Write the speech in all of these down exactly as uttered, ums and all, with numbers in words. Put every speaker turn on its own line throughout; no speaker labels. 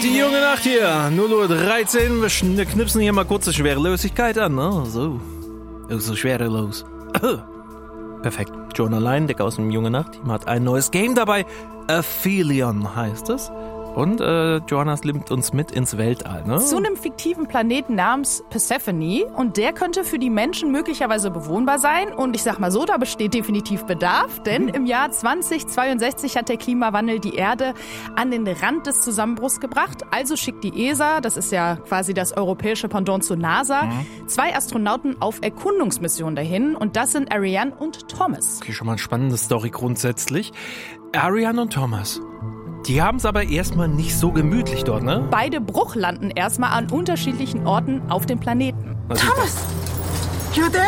Die junge Nacht hier, null Uhr dreizehn, wir schn- knipsen hier mal kurz die Schwerelosigkeit an, ne? So, oh, so schwerelos. Perfekt. Joanna Leindeck aus dem Junge Nacht Team hat ein neues Game dabei. Aphelion heißt es. Und äh, Joanna nimmt uns mit ins Weltall, ne?
Zu einem fiktiven Planeten namens Persephone. Und der könnte für die Menschen möglicherweise bewohnbar sein. Und ich sag mal so, da besteht definitiv Bedarf. Denn im Jahr zweitausendzweiundsechzig hat der Klimawandel die Erde an den Rand des Zusammenbruchs gebracht. Also schickt die E S A, das ist ja quasi das europäische Pendant zur NASA, mhm. zwei Astronauten auf Erkundungsmissionen dahin. Und das sind Ariane und Thomas.
Okay, schon mal eine spannende Story grundsätzlich. Ariane und Thomas. Die haben es aber erstmal nicht so gemütlich dort, ne?
Beide bruchlanden erstmal an unterschiedlichen Orten auf dem Planeten.
Thomas! You there?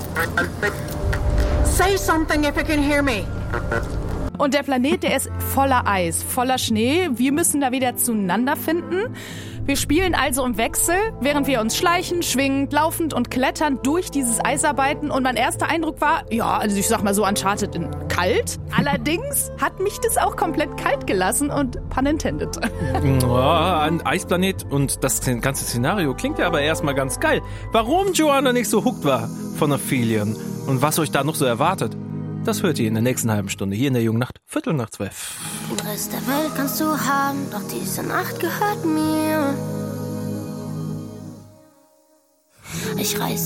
Say something if you can hear me.
Und der Planet, der ist voller Eis, voller Schnee. Wir müssen da wieder zueinander finden. Wir spielen also im Wechsel, während wir uns schleichen, schwingend, laufend und kletternd durch dieses Eis arbeiten. Und mein erster Eindruck war, ja, also ich sag mal so Uncharted in kalt. Allerdings hat mich das auch komplett kalt gelassen und pun intended.
Ja, ein Eisplanet und das ganze Szenario klingt ja aber erstmal ganz geil. Warum Joanna nicht so hooked war von Aphelion und was euch da noch so erwartet, das hört ihr in der nächsten halben Stunde hier in der Jungen Nacht, Viertel nach zwölf.
Den Rest der Welt kannst du haben, doch diese Nacht gehört mir. Ich reiß